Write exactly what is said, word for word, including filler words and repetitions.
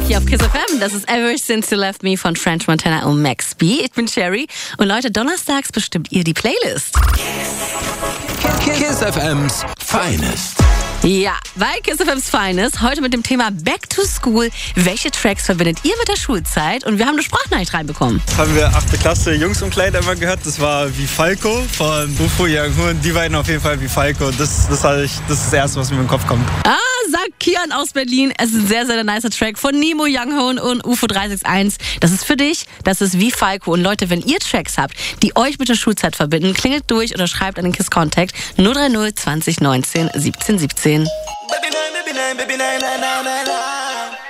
hier auf Kiss F M. Das ist Ever Since You Left Me von French Montana und Max B. Ich bin Cherry und Leute, donnerstags bestimmt ihr die Playlist. Kiss F M's Finest. Ja, bei Kiss F M's Finest heute mit dem Thema Back to School. Welche Tracks verbindet ihr mit der Schulzeit? Und wir haben eine Sprachnachricht reinbekommen. Das haben wir achte Klasse Jungs und Kleid einmal gehört. Das war wie Falco von UFO Young Hoon. Die beiden auf jeden Fall wie Falco. Das, das, ich, das ist das Erste, was mir in den Kopf kommt. Ah, sagt Kian aus Berlin. Es ist ein sehr, sehr nicer Track von Nemo, Young Hoon und UFO drei sechs eins. Das ist für dich, das ist wie Falco. Und Leute, wenn ihr Tracks habt, die euch mit der Schulzeit verbinden, klingelt durch oder schreibt an den Kiss Contact null drei null zwanzig neunzehn siebzehn siebzehn. Baby nine, baby nine, baby nine, nine, nine, nine, nine.